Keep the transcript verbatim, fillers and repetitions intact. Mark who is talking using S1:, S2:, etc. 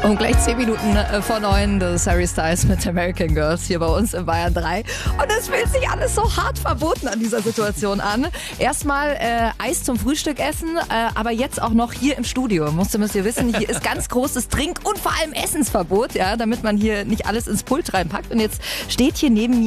S1: Und gleich zehn Minuten vor neun, das ist Harry Styles mit American Girls hier bei uns in Bayern drei. Und es fühlt sich alles so hart verboten an dieser Situation an. Erstmal äh, Eis zum Frühstück essen, äh, aber jetzt auch noch hier im Studio. Musst, müsst ihr wissen, hier ist ganz großes Trink- und vor allem Essensverbot, ja, damit man hier nicht alles ins Pult reinpackt. Und jetzt steht hier neben mir